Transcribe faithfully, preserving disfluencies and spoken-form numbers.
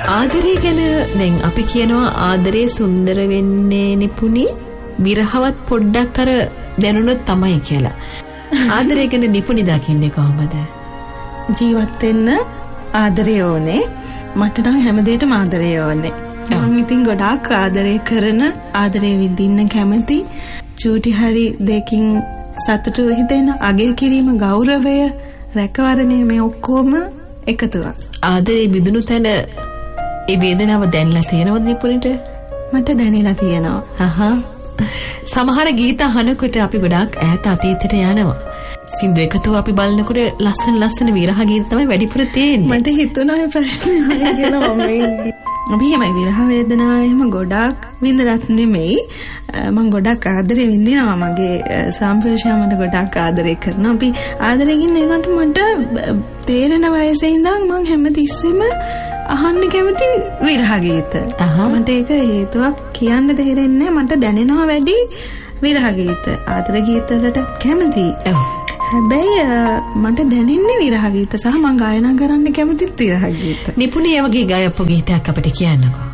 ආදරය ගැන දැන් අපි කියනවා ආදරේ සුන්දර වෙන්නේ නිපුණි විරහවත් පොඩ්ඩක් අර දැනුණොත් තමයි කියලා. ආදරය ගැන නිපුණි දකින්නේ කොහොමද? ජීවත් වෙන්න ආදරය ඕනේ. මට නම් හැමදේටම ආදරය ඕනේ. මම ඉතින් ගොඩාක් ආදරය කරන ආදරය විඳින්න කැමති. චූටි හරි දෙකින් සතුටු හිතෙන අගය කිරීම ගෞරවය රැකවරණය මේ ඔක්කොම එකතුවක්. ආදරේ බිඳුණු තැන ඒ වේදනාව දැනලා තියෙනවද නිපුණිට? මට දැනෙලා තියෙනවා. අහහ. සමහර ගීත අහනකොට අපි ගොඩාක් ඈත අතීතයට යනවා. සින්දු එකතු අපි බලනකොට ලස්සන ලස්සන විරහ ගීත තමයි වැඩිපුර තියෙන්නේ. මට හිතුණා මේ ප්‍රශ්නේ කියලා මම අපි මේ විරහ වේදනාව එහෙම ගොඩාක් විඳලත් නෙමෙයි. මම ගොඩාක් ආදරේ විඳිනවා. මගේ සම්ප්‍රේෂයා මට ගොඩාක් ආදරේ කරනවා. අපි ආදරෙකින් එනකොට මට තේරෙන වයසේ ඉඳන් මම හැමතිස්සෙම අහන්න කැමති විරහ ගීත. මට ඒක හේතුවක් කියන්න තේරෙන්නේ මට දැනෙනවා වැඩි විරහ ගීත. ආදර ගීත වලට කැමතියි. හැබැයි මට දැනෙන්නේ විරහ ගීත සහ මම ගායනා කරන්න කැමතිත් විරහ ගීත. නිපුණිය වගේ ගායපු ගීතයක් අපිට කියන්නකෝ.